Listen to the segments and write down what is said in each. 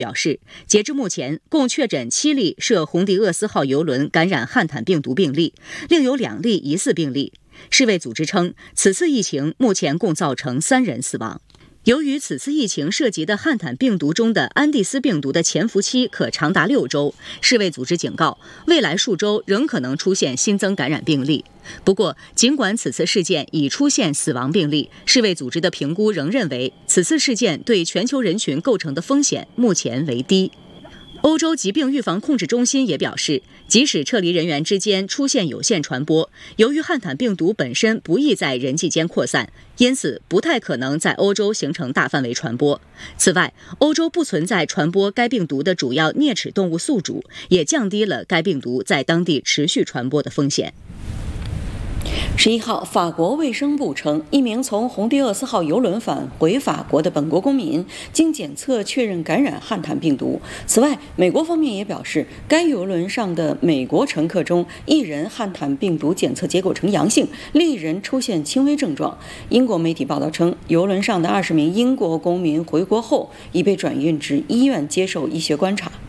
表示，截至目前，共确诊7例涉红迪厄斯号邮轮感染汉坦病毒病例，另有2例疑似病例。世卫组织称，此次疫情目前共造成3人死亡。由于此次疫情涉及的汉坦病毒中的安地斯病毒的潜伏期可长达6周，世卫组织警告，未来数周仍可能出现新增感染病例。不过，尽管此次事件已出现死亡病例，世卫组织的评估仍认为，此次事件对全球人群构成的风险目前为低。欧洲疾病预防控制中心也表示，即使撤离人员之间出现有限传播，由于汉坦病毒本身不易在人际间扩散，因此不太可能在欧洲形成大范围传播。此外，欧洲不存在传播该病毒的主要啮齿动物宿主，也降低了该病毒在当地持续传播的风险。 11号，法国卫生部称，一名从红迪厄斯号邮轮返回法国的本国公民经检测确认感染汉坦病毒。此外，美国方面也表示，该邮轮上的美国乘客中，1人汉坦病毒检测结果呈阳性，另1人出现轻微症状。英国媒体报道称，邮轮上的20名英国公民回国后已被转运至医院接受医学观察。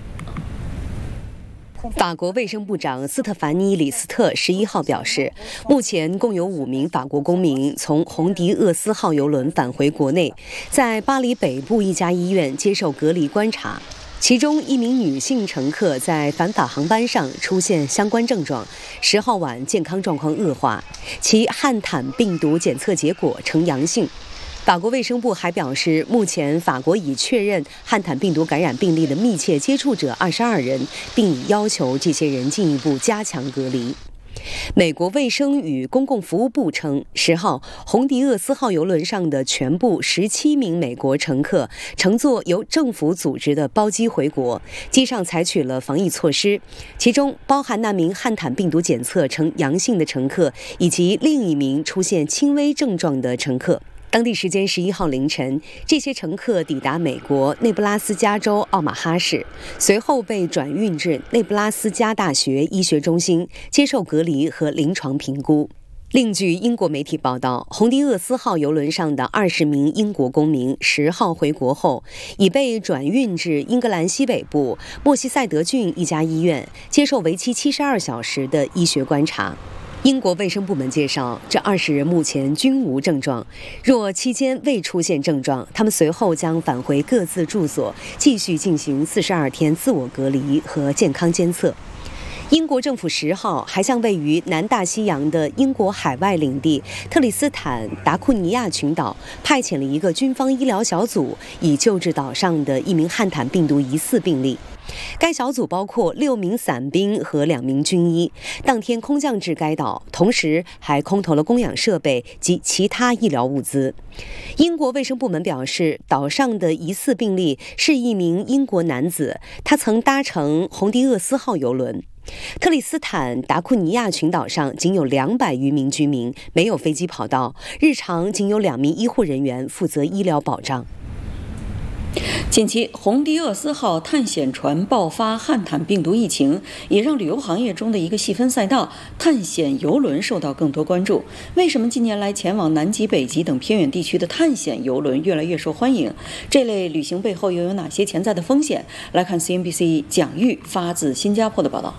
法国卫生部长斯特凡尼·李斯特11号表示，目前共有5名法国公民从红迪厄斯号邮轮返回国内，在巴黎北部一家医院接受隔离观察。其中1名女性乘客在返法航班上出现相关症状，10号晚健康状况恶化，其汉坦病毒检测结果呈阳性。法国卫生部还表示，目前法国已确认汉坦病毒感染病例的密切接触者22人，并已要求这些人进一步加强隔离。美国卫生与公共服务部称，10号，红迪厄斯号邮轮上的全部17名美国乘客乘坐由政府组织的包机回国，机上采取了防疫措施，其中包含那名汉坦病毒检测呈阳性的乘客，以及另1名出现轻微症状的乘客。当地时间11号凌晨，这些乘客抵达美国内布拉斯加州奥马哈市，随后被转运至内布拉斯加大学医学中心接受隔离和临床评估。另据英国媒体报道，红迪厄斯号邮轮上的20名英国公民10号回国后，已被转运至英格兰西北部莫西塞德郡一家医院接受为期72小时的医学观察。英国卫生部门介绍，这20人目前均无症状，若期间未出现症状，他们随后将返回各自住所，继续进行42天自我隔离和健康监测。英国政府10号还向位于南大西洋的英国海外领地特里斯坦达库尼亚群岛派遣了一个军方医疗小组，以救治岛上的1名汉坦病毒疑似病例。该小组包括6名伞兵和2名军医，当天空降至该岛，同时还空投了供氧设备及其他医疗物资。英国卫生部门表示，岛上的疑似病例是1名英国男子，他曾搭乘红迪厄斯号邮轮。特里斯坦达库尼亚群岛上仅有200余名居民，没有飞机跑道，日常仅有2名医护人员负责医疗保障。 近期，红迪厄斯号探险船爆发汉坦病毒疫情，也让旅游行业中的一个细分赛道——探险游轮受到更多关注。为什么近年来前往南极、北极等偏远地区的探险游轮越来越受欢迎？这类旅行背后又有哪些潜在的风险？来看 CNBC 蒋玉发自新加坡的报道。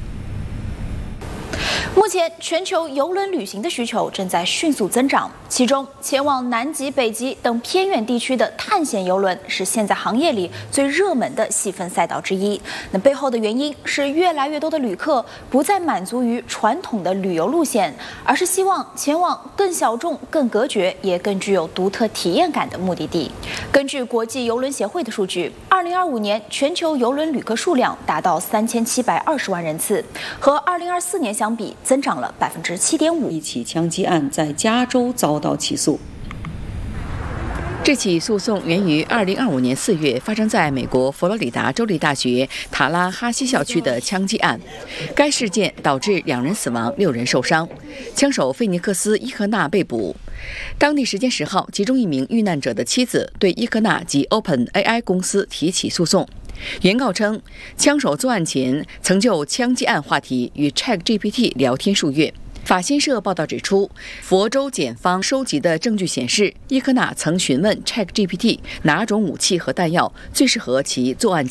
目前，全球邮轮旅行的需求正在迅速增长，其中前往南极、北极等偏远地区的探险邮轮是现在行业里最热门的细分赛道之一。那背后的原因是越来越多的旅客不再满足于传统的旅游路线，而是希望前往更小众、更隔绝，也更具有独特体验感的目的地。根据国际邮轮协会的数据，2025年全球邮轮旅客数量达到3720万人次，和2024年相比增长了7.5%。 一起枪击案在加州遭到起诉。 这起诉讼源于2025年4月发生在美国佛罗里达州立大学塔拉哈西校区的枪击案。该事件导致2人死亡，6人受伤。枪手费尼克斯·伊赫纳被捕。当地时间10号，其中1名遇难者的妻子对伊赫纳及 OpenAI 公司提起诉讼。原告称，枪手作案前曾就枪击案话题与 ChatGPT 聊天数月。 法新社报道指出，佛州检方收集的证据显示，伊科纳曾询问 ChatGPT 哪种武器和弹药最适合其作案。